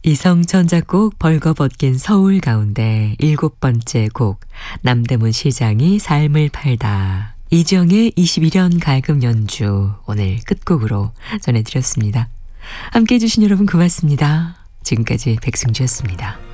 이성천 작곡 벌거벗긴 서울 가운데 7번째 곡 남대문 시장이 삶을 팔다. 이지영의 21년 가야금 연주 오늘 끝곡으로 전해드렸습니다. 함께해 주신 여러분 고맙습니다. 지금까지 백승주였습니다.